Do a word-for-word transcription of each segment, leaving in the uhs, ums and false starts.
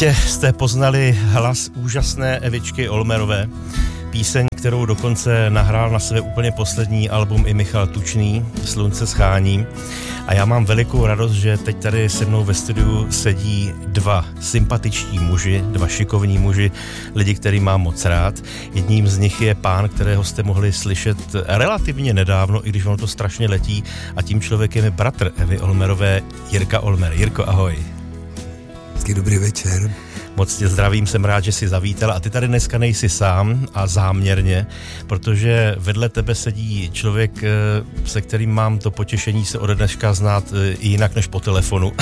Jistě jste poznali hlas úžasné Evičky Olmerové, píseň, kterou dokonce nahrál na své úplně poslední album i Michal Tučný, Slunce schání. A já mám velikou radost, že teď tady se mnou ve studiu sedí dva sympatičtí muži, dva šikovní muži, lidi, který mám moc rád. Jedním z nich je pán, kterého jste mohli slyšet relativně nedávno, i když ono to strašně letí, a tím člověkem je bratr Evy Olmerové, Jirka Olmer. Jirko, ahoj. Hezký dobrý večer. Moc tě zdravím, jsem rád, že jsi zavítal a ty tady dneska nejsi sám a záměrně, protože vedle tebe sedí člověk, se kterým mám to potěšení se ode dneška znát i jinak než po telefonu.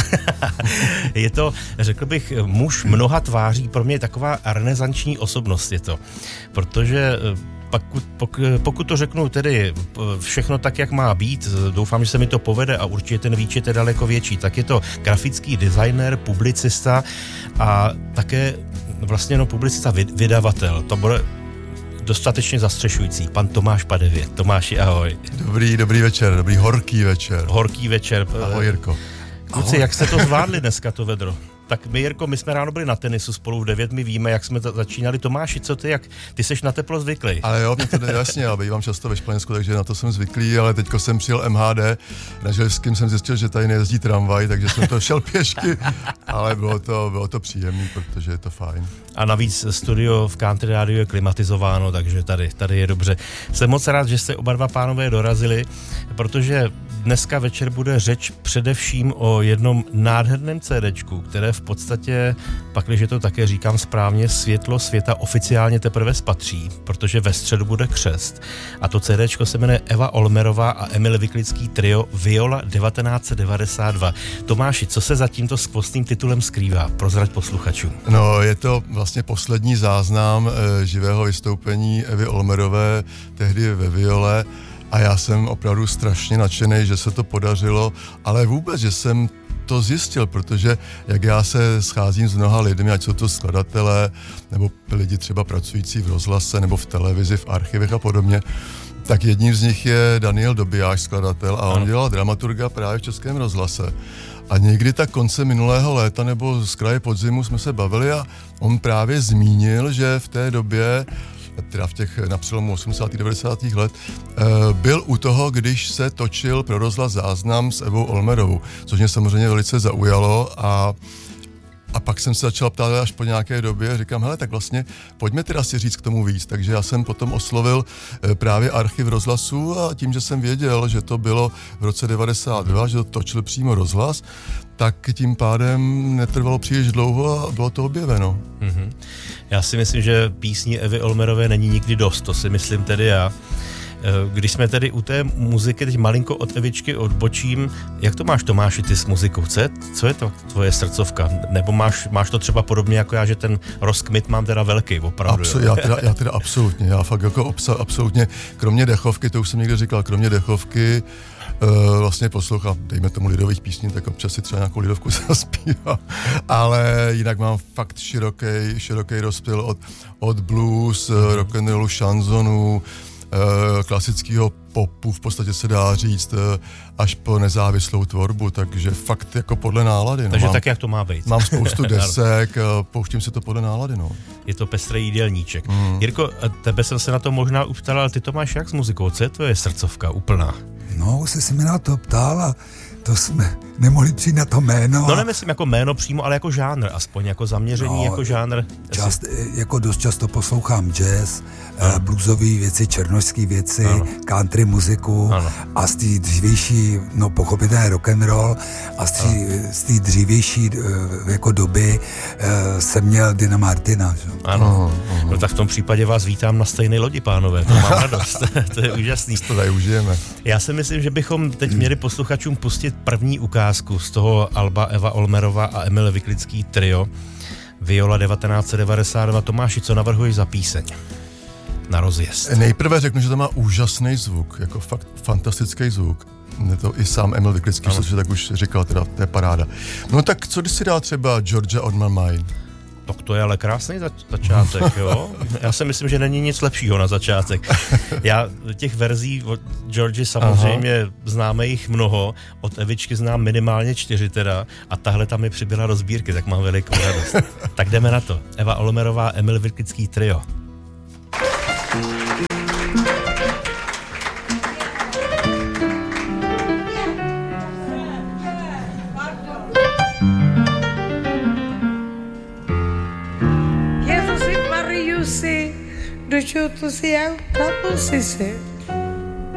Je to, řekl bych, muž mnoha tváří, pro mě je taková renesanční osobnost je to, protože Pokud, pokud to řeknu tedy všechno tak, jak má být, doufám, že se mi to povede a určitě ten výčet je daleko větší, tak je to grafický designer, publicista a také vlastně no publicista, vydavatel. To bude dostatečně zastřešující. Pan Tomáš Padevět. Tomáši, ahoj. Dobrý, dobrý večer, dobrý horký večer. Horký večer. Ahoj, Jirko. Kluci, jak jste to zvládli dneska, to vedro? Tak my, Jirko, my jsme ráno byli na tenisu spolu v devět, my víme, jak jsme začínali. Tomáši, co ty, jak ty seš na teplo zvyklý? Ale jo, mě to jde jasně, já bývám často ve Španělsku, takže na to jsem zvyklý, ale teďko jsem přijel M H D, na Želivském jsem zjistil, že tady nejezdí tramvaj, takže jsem to šel pěšky, ale bylo to, bylo to příjemný, protože je to fajn. A navíc studio v Country Rádiu je klimatizováno, takže tady, tady je dobře. Jsem moc rád, že jste oba dva pánové dorazili, protože dneska večer bude řeč především o jednom nádherném CDčku, které v podstatě, pakliže to také říkám správně, světlo světa oficiálně teprve spatří, protože ve středu bude křest. A to CDčko se jmenuje Eva Olmerová a Emil Viklický trio Viola devatenáct set devadesát dva. Tomáši, co se za tímto skvostným titulem skrývá? Prozrať posluchačům. No, je to vlastně poslední záznam e, živého vystoupení Evy Olmerové tehdy ve Viole. A já jsem opravdu strašně nadšený, že se to podařilo, ale vůbec, že jsem to zjistil, protože jak já se scházím s mnoha lidmi, ať jsou to skladatelé, nebo lidi třeba pracující v rozhlase, nebo v televizi, v archivech a podobně, tak jedním z nich je Daniel Dobijáš, skladatel, a on dělal dramaturga právě v Českém rozhlase. A někdy tak konce minulého léta nebo z kraje podzimu jsme se bavili a on právě zmínil, že v té době, teda v těch na přelomu osmdesátých devadesátých let, byl u toho, když se točil pro rozhlas záznam s Evou Olmerovou, což mě samozřejmě velice zaujalo a A pak jsem se začal ptát až po nějaké době, říkám, hele, tak vlastně pojďme teda si říct k tomu víc. Takže já jsem potom oslovil právě archiv rozhlasu a tím, že jsem věděl, že to bylo v roce devadesát dva, že to točil přímo rozhlas, tak tím pádem netrvalo příliš dlouho a bylo to objeveno. Mm-hmm. Já si myslím, že písní Evy Olmerové není nikdy dost, to si myslím tedy já. Když jsme tedy u té muziky, teď malinko od Evičky odbočím, jak to máš, Tomáši, ty s muzikou? Co je, co je to tvoje srdcovka? Nebo máš, máš to třeba podobně jako já, že ten rozkmit mám teda velký, opravdu? Absol, já, teda, já teda absolutně, já fakt jako obsa, absolutně, kromě dechovky, to už jsem někde říkal, kromě dechovky, Uh, vlastně poslouchám, dejme tomu lidových písní, tak občas si třeba nějakou lidovku zaspívám, ale jinak mám fakt široký, široký rozptyl od, od blues, mm. rock'n'rollu, šanzonu, uh, klasického popu, v podstatě se dá říct, uh, až po nezávislou tvorbu, takže fakt jako podle nálady. No, takže mám, tak, jak to má být. Mám spoustu desek, uh, pouštím se to podle nálady, no. Je to pestrý jídelníček. Mm. Jirko, tebe jsem se na to možná už ptal, ale ty to máš jak s muzikou? Co je tvoje srdcovka úplná? No, se si mi na to ptal a to jsme nemohli přijít na to jméno. No nemyslím jako jméno přímo, ale jako žánr, aspoň jako zaměření, no, jako žánr. Čas, jako dost často poslouchám jazz, no. bluesové věci, černošské věci, ano. country muziku, ano. a z té dřívější, no pochopitelně rock and roll, a z té dřívější jako doby jsem měl Dina Martina. Že? Ano, uh-huh. No tak v tom případě vás vítám na stejné lodi, pánové, to mám radost, to je úžasný. To tady užijeme. Já si myslím, že bychom teď měli posluchačům pustit první ukázku z toho alba Eva Olmerová a Emil Viklický trio Viola devatenáct set devadesát dva. Tomáši, co navrhuješ za píseň na rozjezd? Nejprve řeknu, že to má úžasný zvuk, jako fakt fantastický zvuk. Je to i sám Emil Viklický, což tak už říkal, teda to je paráda. No tak co když si dá třeba Georgia on my mind? Tak to je ale krásný zač- začátek, jo. Já si myslím, že není nic lepšího na začátek. Já těch verzí od Georgie samozřejmě Aha. známe jich mnoho, od Evičky znám minimálně čtyři teda a tahle tam mi přibyla do sbírky, tak mám velikou radost. Tak jdeme na to. Eva Olmerová, Emil Vrklický trio. Do čeho to si já, tato si se